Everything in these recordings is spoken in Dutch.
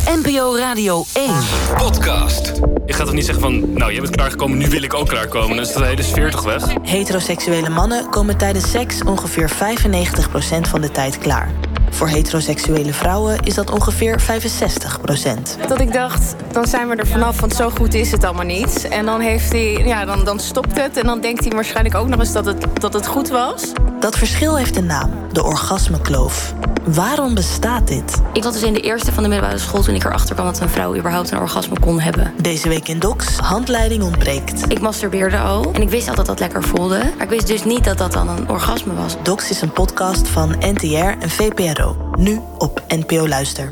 NPO Radio 1. Podcast. Je gaat toch niet zeggen van, nou, je bent klaargekomen, nu wil ik ook klaarkomen. Dan is de hele sfeer toch weg? Heteroseksuele mannen komen tijdens seks ongeveer 95% van de tijd klaar. Voor heteroseksuele vrouwen is dat ongeveer 65%. Dat ik dacht, dan zijn we er vanaf, want zo goed is het allemaal niet. En dan heeft hij, dan stopt het. En dan denkt hij waarschijnlijk ook nog eens dat het goed was. Dat verschil heeft een naam, de orgasmekloof. Waarom bestaat dit? Ik was dus in de eerste van de middelbare school toen ik erachter kwam dat een vrouw überhaupt een orgasme kon hebben. Deze week in Docs, handleiding ontbreekt. Ik masturbeerde al en ik wist altijd dat dat lekker voelde. Maar ik wist dus niet dat dat dan een orgasme was. Docs is een podcast van NTR en VPRO. Nu op NPO Luister.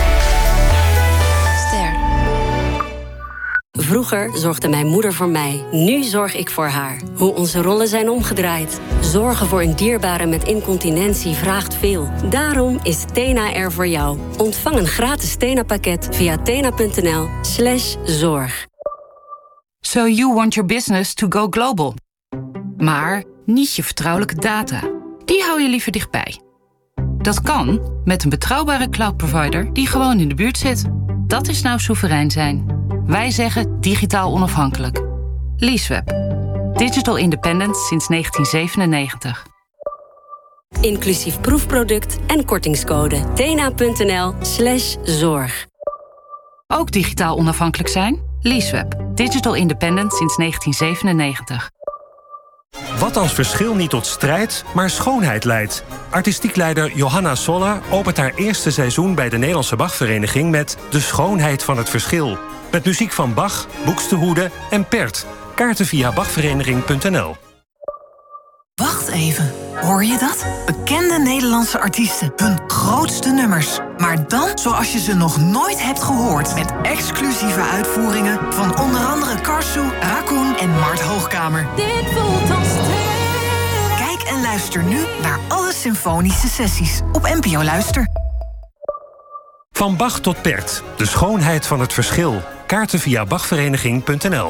Vroeger zorgde mijn moeder voor mij. Nu zorg ik voor haar. Hoe onze rollen zijn omgedraaid. Zorgen voor een dierbare met incontinentie vraagt veel. Daarom is Tena er voor jou. Ontvang een gratis Tena-pakket via tena.nl/zorg. So you want your business to go global. Maar niet je vertrouwelijke data. Die hou je liever dichtbij. Dat kan met een betrouwbare cloud-provider die gewoon in de buurt zit. Dat is nou soeverein zijn. Wij zeggen digitaal onafhankelijk. Leaseweb. Digital independent sinds 1997. Inclusief proefproduct en kortingscode. tena.nl/zorg. Ook digitaal onafhankelijk zijn? Leaseweb. Digital independent sinds 1997. Wat als verschil niet tot strijd, maar schoonheid leidt? Artistiek leider Johanna Soller opent haar eerste seizoen bij de Nederlandse Bachvereniging met De Schoonheid van het Verschil. Met muziek van Bach, Buxtehude en Pert. Kaarten via bachvereniging.nl. Wacht even, hoor je dat? Bekende Nederlandse artiesten, hun grootste nummers. Maar dan zoals je ze nog nooit hebt gehoord. Met exclusieve uitvoeringen van onder andere Karsu, Raccoon en Mart Hoogkamer. Dit voelt als Kijk en luister nu naar alle symfonische sessies op NPO Luister. Van Bach tot Pert. De Schoonheid van het Verschil. Kaarten via bachvereniging.nl.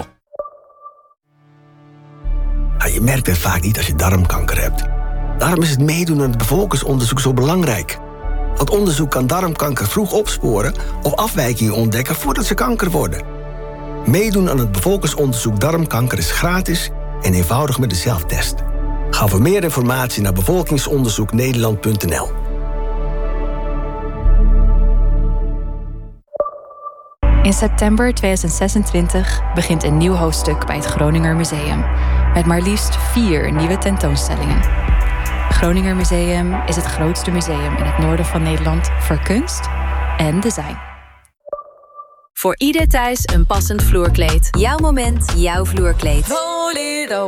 Je merkt het vaak niet als je darmkanker hebt. Daarom is het meedoen aan het bevolkingsonderzoek zo belangrijk. Want onderzoek kan darmkanker vroeg opsporen of afwijkingen ontdekken voordat ze kanker worden. Meedoen aan het bevolkingsonderzoek darmkanker is gratis en eenvoudig met de zelftest. Ga voor meer informatie naar bevolkingsonderzoeknederland.nl. In september 2026 begint een nieuw hoofdstuk bij het Groninger Museum. Met maar liefst 4 nieuwe tentoonstellingen. Het Groninger Museum is het grootste museum in het noorden van Nederland voor kunst en design. Voor ieder thuis een passend vloerkleed. Jouw moment, jouw vloerkleed. Bolero.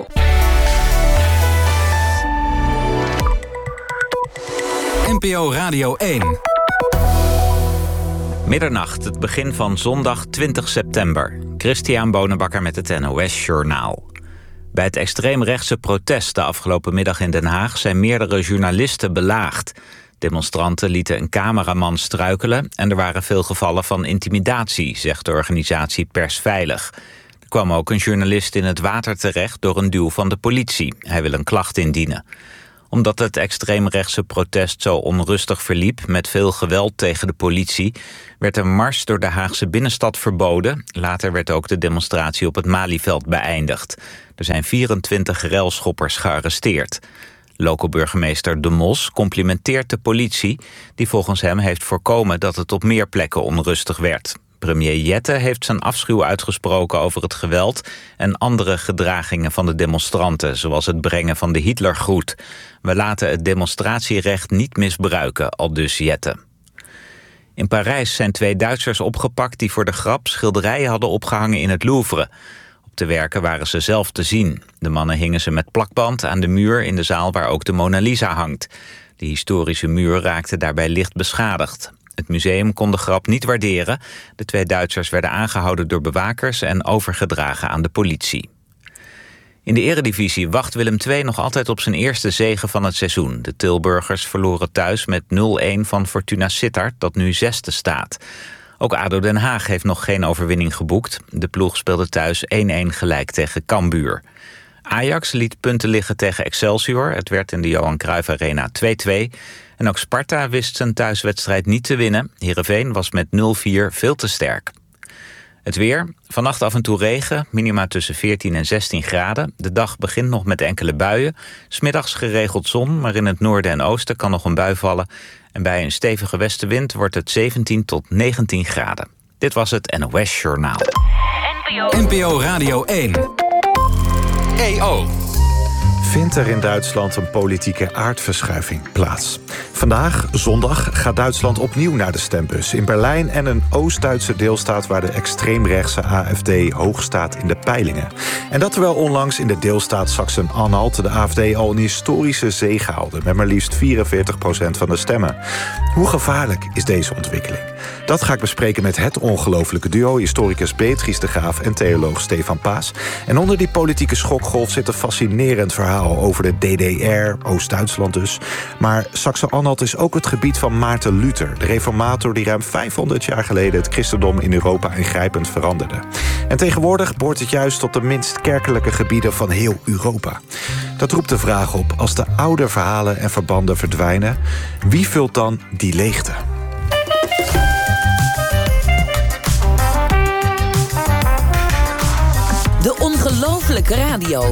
NPO Radio 1. Middernacht, het begin van zondag 20 september. Christian Bonenbakker met het NOS Journaal. Bij het extreemrechtse protest de afgelopen middag in Den Haag zijn meerdere journalisten belaagd. Demonstranten lieten een cameraman struikelen en er waren veel gevallen van intimidatie, zegt de organisatie Persveilig. Er kwam ook een journalist in het water terecht door een duw van de politie. Hij wil een klacht indienen. Omdat het extreemrechtse protest zo onrustig verliep met veel geweld tegen de politie, werd een mars door de Haagse binnenstad verboden. Later werd ook de demonstratie op het Malieveld beëindigd. Er zijn 24 relschoppers gearresteerd. Loco-burgemeester De Mos complimenteert de politie, die volgens hem heeft voorkomen dat het op meer plekken onrustig werd. Premier Jette heeft zijn afschuw uitgesproken over het geweld en andere gedragingen van de demonstranten, zoals het brengen van de Hitlergroet. We laten het demonstratierecht niet misbruiken, aldus Jette. In Parijs zijn 2 Duitsers opgepakt die voor de grap schilderijen hadden opgehangen in het Louvre. Op de werken waren ze zelf te zien. De mannen hingen ze met plakband aan de muur in de zaal waar ook de Mona Lisa hangt. De historische muur raakte daarbij licht beschadigd. Het museum kon de grap niet waarderen. De 2 Duitsers werden aangehouden door bewakers en overgedragen aan de politie. In de eredivisie wacht Willem II nog altijd op zijn eerste zege van het seizoen. De Tilburgers verloren thuis met 0-1 van Fortuna Sittard, dat nu 6e staat. Ook ADO Den Haag heeft nog geen overwinning geboekt. De ploeg speelde thuis 1-1 gelijk tegen Cambuur. Ajax liet punten liggen tegen Excelsior. Het werd in de Johan Cruijff Arena 2-2. En ook Sparta wist zijn thuiswedstrijd niet te winnen. Heerenveen was met 0-4 veel te sterk. Het weer. Vannacht af en toe regen, minima tussen 14 en 16 graden. De dag begint nog met enkele buien. 's Middags geregeld zon, maar in het noorden en oosten kan nog een bui vallen. En bij een stevige westenwind wordt het 17 tot 19 graden. Dit was het NOS Journaal. NPO Radio 1. EO. Vindt er in Duitsland een politieke aardverschuiving plaats? Vandaag, zondag, gaat Duitsland opnieuw naar de stembus. In Berlijn en een Oost-Duitse deelstaat waar de extreemrechtse AfD hoog staat in de peilingen. En dat terwijl onlangs in de deelstaat Sachsen-Anhalt de AfD al een historische zege haalde, met maar liefst 44% van de stemmen. Hoe gevaarlijk is deze ontwikkeling? Dat ga ik bespreken met het ongelofelijke duo, historicus Beatrice de Graaf en theoloog Stefan Paas. En onder die politieke schokgolf zit een fascinerend verhaal over de DDR, Oost-Duitsland dus. Maar Sachsen-Anhalt is ook het gebied van Maarten Luther, de reformator die ruim 500 jaar geleden het christendom in Europa ingrijpend veranderde. En tegenwoordig behoort het juist tot de minst kerkelijke gebieden van heel Europa. Dat roept de vraag op, als de oude verhalen en verbanden verdwijnen, wie vult dan die leegte? De ongelofelijke radio.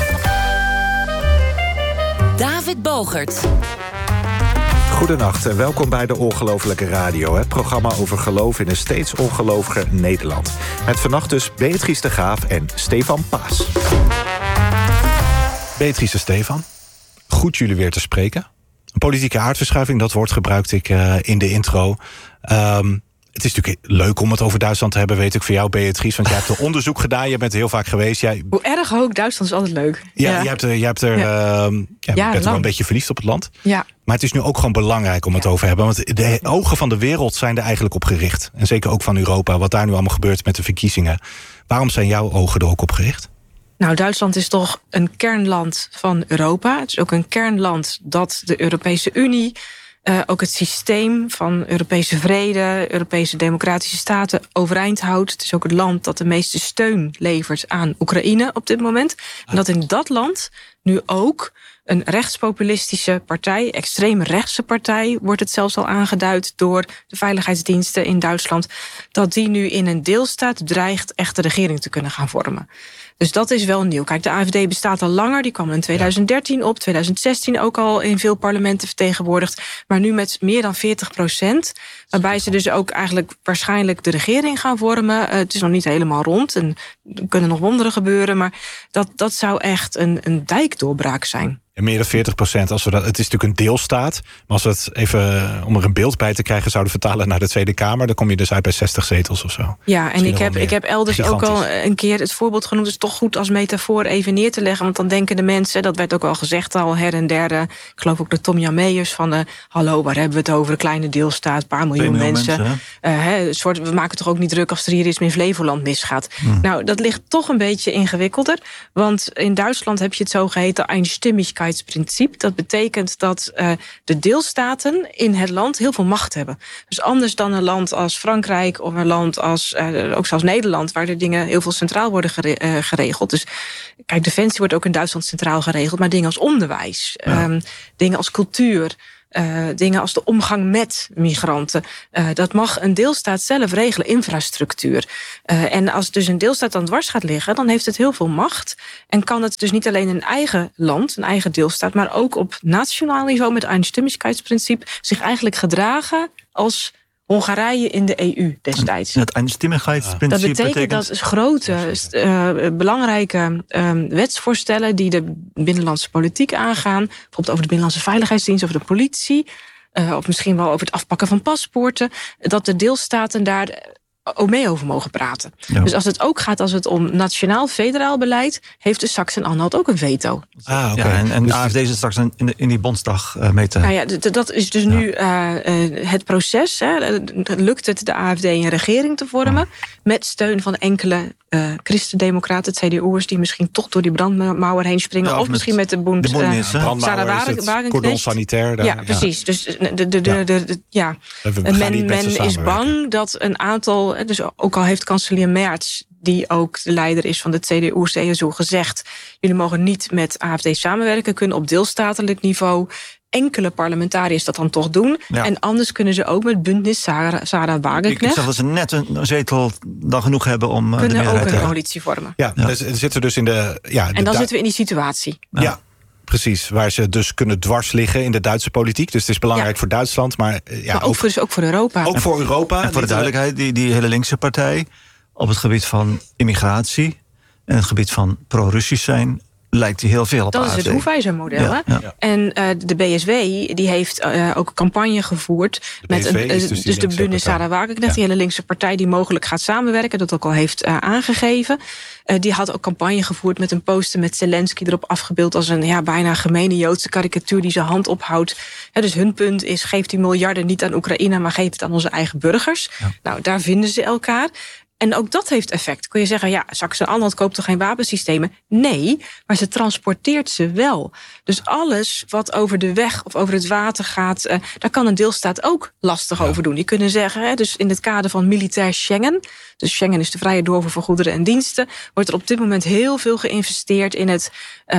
David Bogert. Goedenacht en welkom bij de Ongelofelijke Radio. Het programma over geloof in een steeds ongeloviger Nederland. Met vannacht dus Beatrice de Graaf en Stefan Paas. Beatrice, Stefan, goed jullie weer te spreken. Een politieke aardverschuiving, dat woord gebruikte ik in de intro. Het is natuurlijk leuk om het over Duitsland te hebben, weet ik, voor jou, Beatrice. Want jij hebt er onderzoek gedaan, je bent er heel vaak geweest. Hoe erg ook, Duitsland is altijd leuk. Ja, je bent er wel een beetje verliefd op het land. Ja. Maar het is nu ook gewoon belangrijk om het over te hebben. Want de ogen van de wereld zijn er eigenlijk op gericht. En zeker ook van Europa, wat daar nu allemaal gebeurt met de verkiezingen. Waarom zijn jouw ogen er ook op gericht? Nou, Duitsland is toch een kernland van Europa. Het is ook een kernland dat de Europese Unie, ook het systeem van Europese vrede, Europese democratische staten overeind houdt. Het is ook het land dat de meeste steun levert aan Oekraïne op dit moment. En dat in dat land nu ook een rechtspopulistische partij, extreemrechtse partij, wordt het zelfs al aangeduid door de veiligheidsdiensten in Duitsland, dat die nu in een deelstaat dreigt echt de regering te kunnen gaan vormen. Dus dat is wel nieuw. Kijk, de AfD bestaat al langer. Die kwam in 2013 op, 2016 ook al in veel parlementen vertegenwoordigd. Maar nu met meer dan 40%. Waarbij ze dus ook eigenlijk waarschijnlijk de regering gaan vormen. Het is nog niet helemaal rond en er kunnen nog wonderen gebeuren. Maar dat zou echt een dijkdoorbraak zijn. En meer dan 40%. Het is natuurlijk een deelstaat. Maar als we het even, om er een beeld bij te krijgen, zouden vertalen naar de Tweede Kamer, dan kom je dus uit bij 60 zetels of zo. Ja, en ik heb elders ook al een keer het voorbeeld genoemd. Het is toch goed als metafoor even neer te leggen. Want dan denken de mensen, dat werd ook al gezegd al her en der. Ik geloof ook de Tom Jan Meijers van hallo, waar hebben we het over? Een kleine deelstaat, een paar miljoen mensen. We maken toch ook niet druk als er hier iets in Flevoland misgaat. Nou, dat ligt toch een beetje ingewikkelder. Want in Duitsland heb je het zogeheten Einstimmigkeitsprincipe. Dat betekent dat de deelstaten in het land heel veel macht hebben. Dus anders dan een land als Frankrijk of een land als ook zelfs Nederland, waar de dingen heel veel centraal worden geregeld. Dus kijk, defensie wordt ook in Duitsland centraal geregeld, maar dingen als onderwijs, dingen als cultuur, dingen als de omgang met migranten. Dat mag een deelstaat zelf regelen, infrastructuur. En als dus een deelstaat dan dwars gaat liggen, dan heeft het heel veel macht. En kan het dus niet alleen een eigen land, een eigen deelstaat, maar ook op nationaal niveau met het Einstimmigkeitsprincipe zich eigenlijk gedragen als Hongarije in de EU destijds. Het Einstimmigkeitsprincipe dat betekent dat grote, belangrijke wetsvoorstellen die de binnenlandse politiek aangaan, bijvoorbeeld over de binnenlandse veiligheidsdienst, over de politie, of misschien wel over het afpakken van paspoorten, dat de deelstaten daar ook mee over mogen praten. Ja. Dus als het ook gaat als het om nationaal-federaal beleid, heeft de Sachsen-Anhalt ook een veto. Okay. Ja, en de AfD zit straks in die Bondsdag mee te... Nou ja, dat is dus nu het proces. Lukt het de AfD een regering te vormen met steun van enkele christendemocraten, CDU'ers, die misschien toch door die brandmauer heen springen, of misschien met de Bund Sarah Wagenknecht. Cordon sanitair. Daar, ja, precies. Dus men is bang dat een aantal, dus ook al heeft kanselier Merz, die ook de leider is van de CDU-CSU, gezegd, jullie mogen niet met AfD samenwerken, kunnen op deelstatelijk niveau enkele parlementariërs dat dan toch doen. Ja. En anders kunnen ze ook met Bündnis Sarah Wagenknecht. Ik zag dat ze net een zetel dan genoeg hebben om de meerderheid te kunnen ook een coalitie vormen. Ja, dan zitten we dus in de... en dan zitten we in die situatie. Ja. Precies, waar ze dus kunnen dwars liggen in de Duitse politiek. Dus het is belangrijk voor Duitsland, maar ook voor Europa. Ook voor Europa. En voor de duidelijkheid, die hele linkse partij op het gebied van immigratie en het gebied van pro-Russisch zijn, lijkt die heel veel op Dat AfD. is het Hoefijzer-model. Ja. En de BSW die heeft ook een campagne gevoerd met de Bündnis Sarah Wagenknecht, die hele linkse partij die mogelijk gaat samenwerken, dat ook al heeft aangegeven. Die had ook campagne gevoerd met een poster met Zelensky erop afgebeeld als een bijna gemene Joodse karikatuur die zijn hand ophoudt. Dus hun punt is: geef die miljarden niet aan Oekraïne, maar geef het aan onze eigen burgers. Ja. Nou, daar vinden ze elkaar. En ook dat heeft effect. Kun je zeggen, Saxe-Anhalt koopt toch geen wapensystemen? Nee, maar ze transporteert ze wel. Dus alles wat over de weg of over het water gaat, daar kan een deelstaat ook lastig over doen. Die kunnen zeggen, dus in het kader van militair Schengen, dus Schengen is de vrije doorvoer van goederen en diensten, wordt er op dit moment heel veel geïnvesteerd in het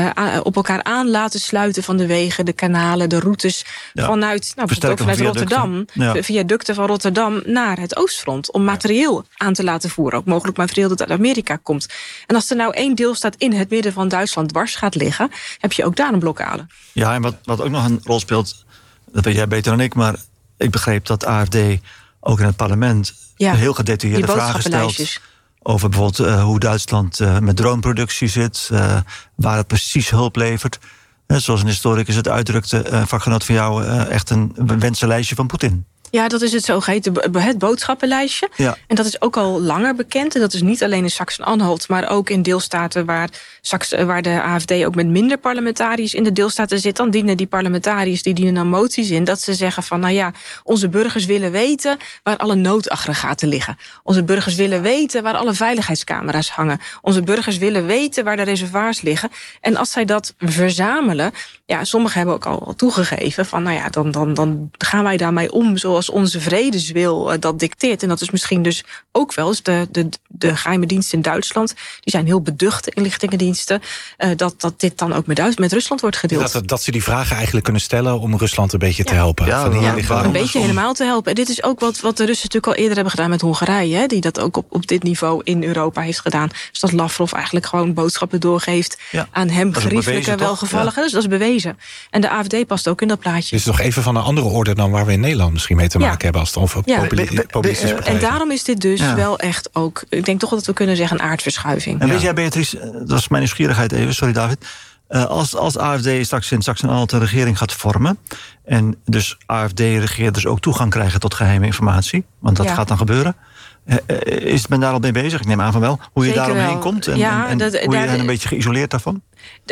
op elkaar aan laten sluiten van de wegen, de kanalen, de routes, vanuit Rotterdam, de viaducten van Rotterdam naar het oostfront, om materieel aan te laten voeren, ook mogelijk materieel dat uit Amerika komt. En als er nou één deelstaat in het midden van Duitsland dwars gaat liggen, heb je ook daar een blokkade. Ja, en wat ook nog een rol speelt, dat weet jij beter dan ik, maar ik begreep dat AfD ook in het parlement heel gedetailleerde vragen stelt over bijvoorbeeld hoe Duitsland met droneproductie zit, waar het precies hulp levert. Zoals een historicus het uitdrukte, een vakgenoot van jou, echt een wensenlijstje van Poetin. Ja, dat is het zogeheten het boodschappenlijstje. Ja. En dat is ook al langer bekend. En dat is niet alleen in Saxe-Anhalt, maar ook in deelstaten waar de AfD ook met minder parlementariërs in de deelstaten zit. Dan dienen die parlementariërs dan moties in dat ze zeggen van, onze burgers willen weten waar alle noodaggregaten liggen. Onze burgers willen weten waar alle veiligheidscamera's hangen. Onze burgers willen weten waar de reservoirs liggen. En als zij dat verzamelen, sommigen hebben ook al toegegeven van, dan gaan wij daarmee om zoals onze vredeswil dat dicteert. En dat is misschien dus ook wel eens de geheime diensten in Duitsland. Die zijn heel beducht, de inlichtingendiensten. Dat dit dan ook met Rusland wordt gedeeld. Dat ze die vragen eigenlijk kunnen stellen om Rusland een beetje te helpen. Een beetje helemaal te helpen. En dit is ook wat de Russen natuurlijk al eerder hebben gedaan met Hongarije. Hè, die dat ook op dit niveau in Europa heeft gedaan. Dus dat Lavrov eigenlijk gewoon boodschappen doorgeeft aan hem geriefelijke welgevallige. Dus dat is bewezen. En de AfD past ook in dat plaatje. Dit is nog even van een andere orde dan waar we in Nederland misschien mee te maken hebben als het over populistische partijen. En daarom is dit dus wel echt ook, ik denk toch dat we kunnen zeggen, een aardverschuiving. En weet jij, Beatrice, dat was mijn nieuwsgierigheid even, sorry David. Als AfD straks in Saxe-Anhalt een regering gaat vormen, en dus AfD-regeerders ook toegang krijgen tot geheime informatie, want dat gaat dan gebeuren. Is men daar al mee bezig? Ik neem aan van wel. Hoe je daaromheen komt en hoe je hen een beetje geïsoleerd daarvan?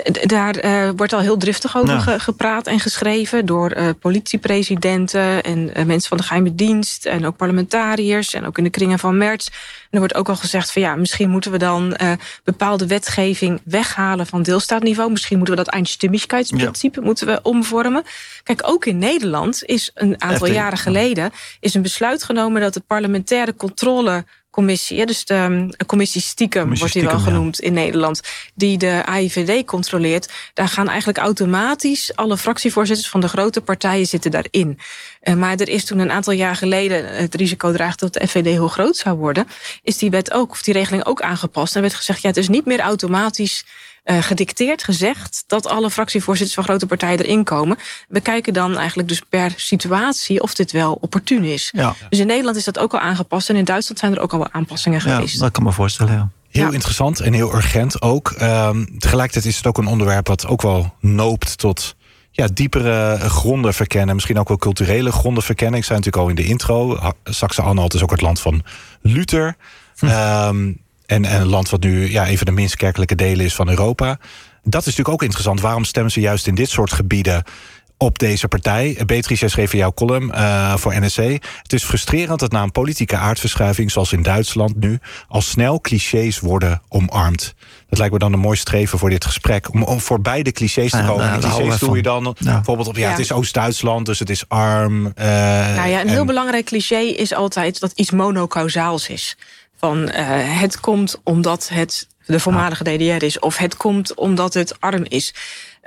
Daar wordt al heel driftig over gepraat en geschreven door politiepresidenten en mensen van de geheime dienst en ook parlementariërs en ook in de kringen van Merz. En er wordt ook al gezegd van misschien moeten we dan bepaalde wetgeving weghalen van deelstaatniveau. Misschien moeten we dat Einstimmigkeitsprincipe moeten we omvormen. Kijk, ook in Nederland is een aantal jaren geleden is een besluit genomen dat de parlementaire controlecommissie, dus de commissie Stiekem wordt die wel genoemd in Nederland, die de AIVD controleert, daar gaan eigenlijk automatisch alle fractievoorzitters van de grote partijen zitten daarin. Maar er is toen een aantal jaar geleden het risico dreigde dat de FVD heel groot zou worden, is die wet ook, of die regeling ook aangepast. En werd gezegd, het is niet meer automatisch gedicteerd, gezegd dat alle fractievoorzitters van grote partijen erin komen. We kijken dan eigenlijk dus per situatie of dit wel opportun is. Ja. Dus in Nederland is dat ook al aangepast en in Duitsland zijn er ook al aanpassingen geweest. Dat kan me voorstellen, Heel interessant en heel urgent ook. Tegelijkertijd is het ook een onderwerp wat ook wel noopt tot diepere gronden verkennen. Misschien ook wel culturele gronden verkennen. Ik zei natuurlijk al in de intro, Saxe-Anhalt is ook het land van Luther. En een land wat nu een van de minst kerkelijke delen is van Europa. Dat is natuurlijk ook interessant. Waarom stemmen ze juist in dit soort gebieden op deze partij? Beatrice, jij schreef in jouw column voor NRC. Het is frustrerend dat na een politieke aardverschuiving, zoals in Duitsland nu, al snel clichés worden omarmd. Dat lijkt me dan een mooi streven voor dit gesprek. Om voor beide clichés te komen. Die clichés doe je dan bijvoorbeeld op, het is Oost-Duitsland, dus het is arm. Een heel belangrijk cliché is altijd dat iets monocausaals is. Van het komt omdat het de voormalige DDR is, of het komt omdat het arm is.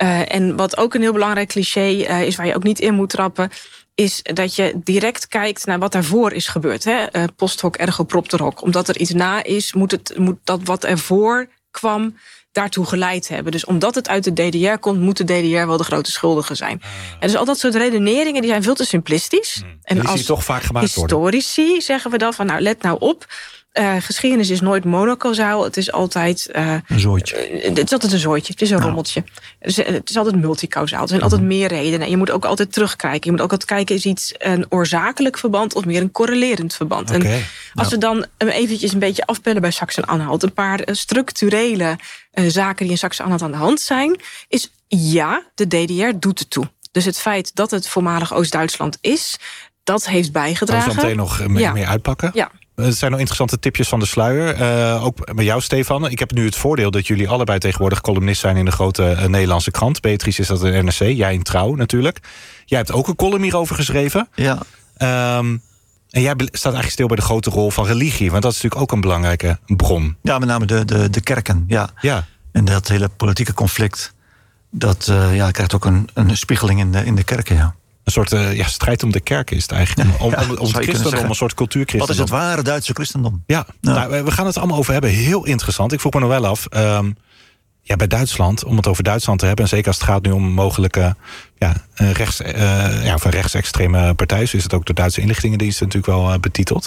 En wat ook een heel belangrijk cliché is, waar je ook niet in moet trappen, is dat je direct kijkt naar wat daarvoor is gebeurd. Post hoc ergo propter hoc. Omdat er iets na is, moet dat wat ervoor kwam daartoe geleid hebben. Dus omdat het uit de DDR komt, moet de DDR wel de grote schuldige zijn. En dus al dat soort redeneringen die zijn veel te simplistisch. En die als toch vaak gemaakt historici worden. Zeggen we dan van, nou, let nou op. Geschiedenis is nooit monocausaal. Het is altijd een zooitje. Het is altijd een zooitje. Het is een rommeltje. Het is altijd multicausaal. Er zijn altijd meer redenen. En je moet ook altijd terugkijken. Je moet ook altijd kijken, is iets een oorzakelijk verband of meer een correlerend verband? En als we dan eventjes een beetje afpellen bij Sachsen-Anhalt, een paar structurele zaken die in Sachsen-Anhalt aan de hand zijn, is de DDR doet het toe. Dus het feit dat het voormalig Oost-Duitsland is, dat heeft bijgedragen. Kan je zo meteen nog meer uitpakken? Ja. Het zijn nog interessante tipjes van de sluier. Ook bij jou, Stefan. Ik heb nu het voordeel dat jullie allebei tegenwoordig columnist zijn in de grote Nederlandse krant. Beatrice is dat in NRC, jij in Trouw natuurlijk. Jij hebt ook een column hierover geschreven. Ja. En jij staat eigenlijk stil bij de grote rol van religie. Want dat is natuurlijk ook een belangrijke bron. Ja, met name de kerken. Ja. En dat hele politieke conflict, dat krijgt ook een spiegeling in de kerken, ja. Een soort strijd om de kerk is het eigenlijk. Om het christendom, een soort cultuurchristendom. Wat is het ware Duitse christendom? Ja. Nou, we gaan het allemaal over hebben. Heel interessant. Ik vroeg me nog wel af. Bij Duitsland, om het over Duitsland te hebben, en zeker als het gaat nu om mogelijke rechtsextreme partij, zo is het ook de Duitse inlichtingendienst natuurlijk wel betiteld.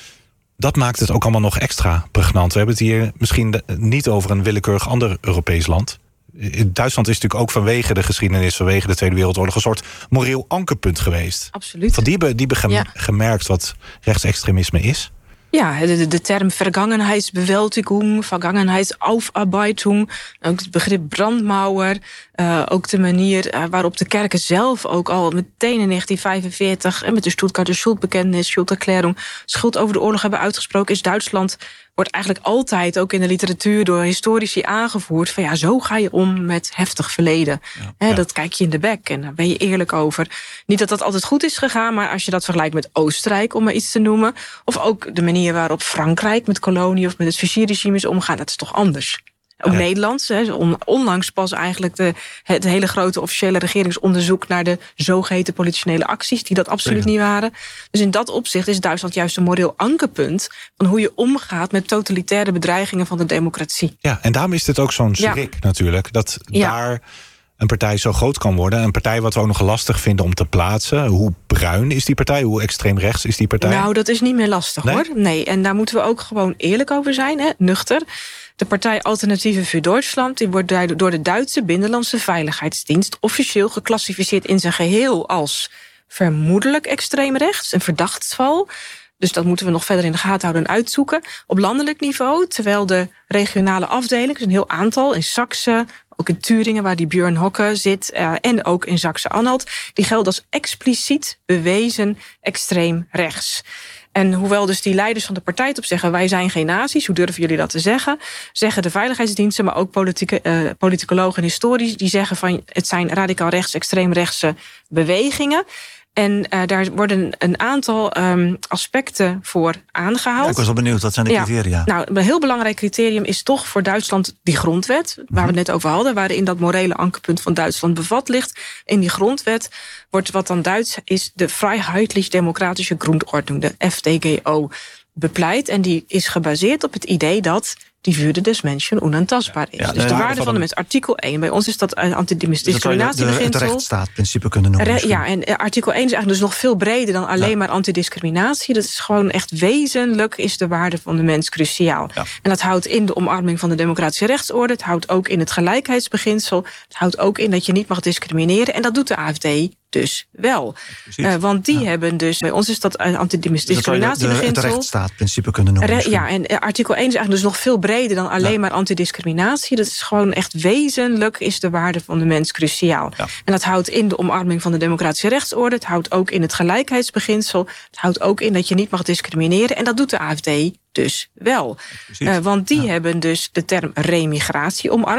Dat maakt het ook allemaal nog extra pregnant. We hebben het hier misschien niet over een willekeurig ander Europees land. Duitsland is natuurlijk ook vanwege de geschiedenis, vanwege de Tweede Wereldoorlog, een soort moreel ankerpunt geweest. Absoluut. Want die hebben gemerkt wat rechtsextremisme is. Ja, de term Vergangenheitsbewältigung, Vergangenheitsaufarbeitung, ook het begrip brandmauer, ook de manier waarop de kerken zelf ook al meteen in 1945 en met de Stuttgarter Schuldbekenntnis, Schulderklärung, schuld over de oorlog hebben uitgesproken, is Duitsland, wordt eigenlijk altijd ook in de literatuur door historici aangevoerd van zo ga je om met heftig verleden. Dat kijk je in de bek en daar ben je eerlijk over. Niet dat dat altijd goed is gegaan, maar als je dat vergelijkt met Oostenrijk, om maar iets te noemen, of ook de manier waarop Frankrijk met kolonie of met het Vichy-regime is omgaan, dat is toch anders. Ook Nederlands, onlangs pas eigenlijk het hele grote officiële regeringsonderzoek naar de zogeheten politionele acties, die dat absoluut niet waren. Dus in dat opzicht is Duitsland juist een moreel ankerpunt van hoe je omgaat met totalitaire bedreigingen van de democratie. Ja, en daarom is dit ook zo'n schrik natuurlijk, dat daar een partij zo groot kan worden. Een partij wat we ook nog lastig vinden om te plaatsen. Hoe bruin is die partij? Hoe extreem rechts is die partij? Nou, dat is niet meer lastig hoor. Nee, en daar moeten we ook gewoon eerlijk over zijn, nuchter. De partij Alternatieven für Deutschland die wordt door de Duitse Binnenlandse Veiligheidsdienst officieel geclassificeerd in zijn geheel als vermoedelijk extreem rechts, een verdachtsval. Dus dat moeten we nog verder in de gaten houden en uitzoeken. Op landelijk niveau, terwijl de regionale afdeling, een heel aantal, in Saksen, ook in Thüringen, waar die Björn Hocke zit, en ook in Sachsen-Anhalt, die geldt als expliciet bewezen extreem rechts. En hoewel dus die leiders van de partij op zeggen, wij zijn geen nazi's, hoe durven jullie dat te zeggen? Zeggen de veiligheidsdiensten, maar ook politicologen en historici, die zeggen van het zijn radicaal rechts, extreem rechtse bewegingen. En daar worden een aantal aspecten voor aangehaald. Ja, ik was wel benieuwd, wat zijn de criteria? Nou, een heel belangrijk criterium is toch voor Duitsland die grondwet, waar we het net over hadden, waarin dat morele ankerpunt van Duitsland bevat ligt. In die grondwet wordt wat dan Duits is de Freiheitlich-Demokratische Grundordnung, de FDGO, bepleit. En die is gebaseerd op het idee dat die Würde des Menschen unantastbaar is. Dus de waarde van de mens. Artikel 1. Bij ons is dat antidiscriminatiebeginsel. Het rechtsstaatprincipe kunnen noemen. En artikel 1 is eigenlijk dus nog veel breder dan alleen maar antidiscriminatie. Dat is gewoon echt wezenlijk is de waarde van de mens cruciaal. Ja. En dat houdt in de omarming van de democratische rechtsorde. Het houdt ook in het gelijkheidsbeginsel. Het houdt ook in dat je niet mag discrimineren. En dat doet de AfD dus wel. Want die hebben dus, bij ons is dat antidiscriminatiebeginsel. Het rechtsstaatprincipe kunnen noemen. En artikel 1 is eigenlijk dus nog veel breder dan alleen maar antidiscriminatie. Dat is gewoon echt wezenlijk is de waarde van de mens cruciaal. Ja. En dat houdt in de omarming van de democratische rechtsorde. Het houdt ook in het gelijkheidsbeginsel. Het houdt ook in dat je niet mag discrimineren. En dat doet de AfD dus wel. Want die hebben dus de term remigratie omarmd.